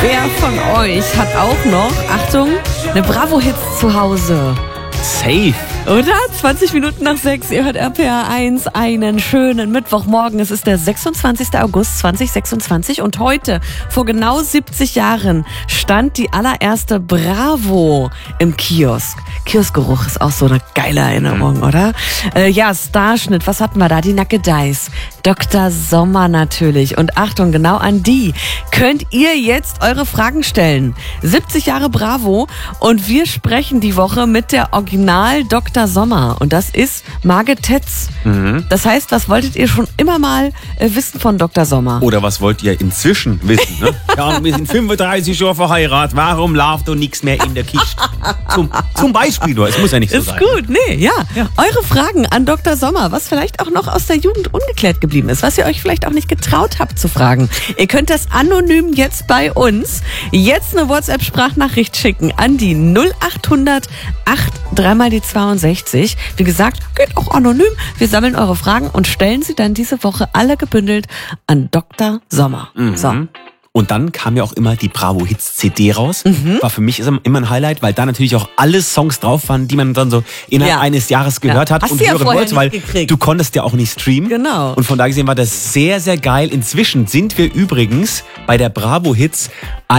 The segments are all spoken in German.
Wer von euch hat auch noch, Achtung, eine Bravo-Hits zu Hause? Safe. Oder? 20 Minuten nach 6, ihr hört RPA 1, einen schönen Mittwochmorgen. Es ist der 26. August 2026 und heute, vor genau 70 Jahren, stand die allererste Bravo im Kiosk. Kioskgeruch ist auch so eine geile Erinnerung, oder? Ja, Starschnitt, was hatten wir da? Die Nackedeis. Dr. Sommer natürlich. Und Achtung, genau an die könnt ihr jetzt eure Fragen stellen. 70 Jahre Bravo und wir sprechen die Woche mit der Original Dr. Sommer. Und das ist Margit Tetz. Das heißt, was wolltet ihr schon immer mal wissen von Dr. Sommer? Oder was wollt ihr inzwischen wissen? Ne? Ja, wir sind 35 Jahre verheiratet. Warum läuft doch nichts mehr in der Kiste? Zum Beispiel nur. Es muss ja nicht so sein. Ist gut, nee, ja. Eure Fragen an Dr. Sommer, was vielleicht auch noch aus der Jugend ungeklärt geblieben ist, was ihr euch vielleicht auch nicht getraut habt zu fragen. Ihr könnt das anonym jetzt bei uns, jetzt eine WhatsApp-Sprachnachricht schicken an die 0800 83 die 62. Wie gesagt, geht auch anonym. Wir sammeln eure Fragen und stellen sie dann diese Woche alle gebündelt an Dr. Sommer. So. Und dann kam ja auch immer die Bravo Hits CD raus. War für mich immer ein Highlight, weil da natürlich auch alle Songs drauf waren, die man dann so innerhalb eines Jahres gehört hat Hast und du ja hören vorher wollte, weil nicht gekriegt. du konntest ja auch nicht streamen. Genau. Und von da gesehen war das sehr, sehr geil. Inzwischen sind wir übrigens bei der Bravo Hits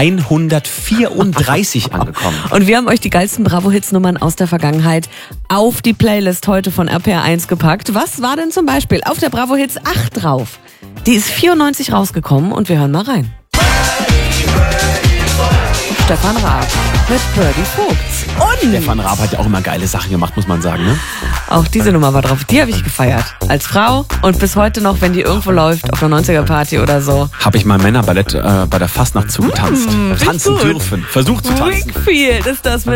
134 angekommen. Und wir haben euch die geilsten Bravo-Hits-Nummern aus der Vergangenheit auf die Playlist heute von RPR 1 gepackt. Was war denn zum Beispiel auf der Bravo Hits 8 drauf? Die ist 94 rausgekommen und wir hören mal rein. Stefan Raab mit Birdie Vogts. Und Stefan Raab hat ja auch immer geile Sachen gemacht, muss man sagen, ne? auch diese Nummer war drauf. Die habe ich gefeiert. Als Frau und bis heute noch, wenn die irgendwo läuft, auf einer 90er-Party oder so. Habe ich mal Männerballett bei der Fastnacht zugetanzt. Tanzen gut. dürfen. Versucht zu tanzen. Wakefield ist das mit